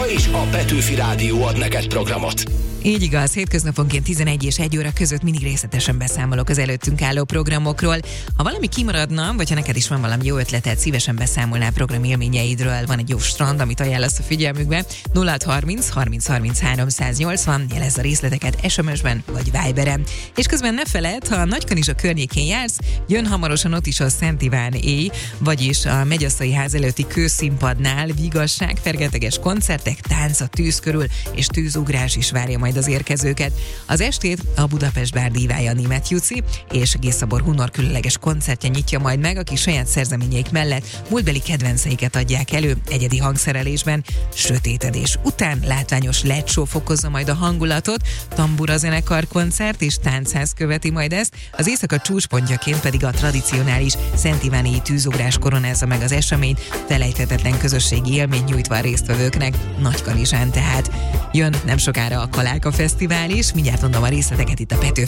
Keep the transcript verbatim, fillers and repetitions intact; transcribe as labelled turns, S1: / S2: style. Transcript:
S1: és a Petőfi Rádió ad neked programot.
S2: Így igaz, hétköznaponként tizenegy és egy óra között mindig részletesen beszámolok az előttünk álló programokról. Ha valami kimaradna, vagy ha neked is van valami jó ötleted, szívesen beszámolnál program élményeidről. Van egy jó strand, amit ajánlasz a figyelmükbe. nulla harminc harminc harminc háromszáznyolcvan, jelezz a részleteket es em es-ben vagy Viberen. És közben ne feledd, ha a Nagykanizsa környékén jársz, jön hamarosan ott is a Szent Iván éj, vagyis a Megyaszai ház előtti kőszínpadnál vigasság, fergeteges koncertek, tánc a tűz körül és tűzugrás is várja majd az érkezőket. Az estét a Budapest Bár dívája Németh Juci és Gészabor Hunor különleges koncertje nyitja majd meg, akik saját szerzeményeik mellett múltbeli kedvenceiket adják elő egyedi hangszerelésben. Sötétedés után látványos el é dé show fokozza majd a hangulatot, tambura zenekar koncert és táncház követi majd ezt, az éjszaka csúcspontjaként pedig a tradicionális Szent Iváni tűzugrás koronázza meg az eseményt, felejthetetlen közösségi élmény nyújtva a résztvevőknek, Nagykanizsán tehát. Jön nem sokára a Kaláka Fesztivál is, mindjárt mondom a részleteket itt a Petőfi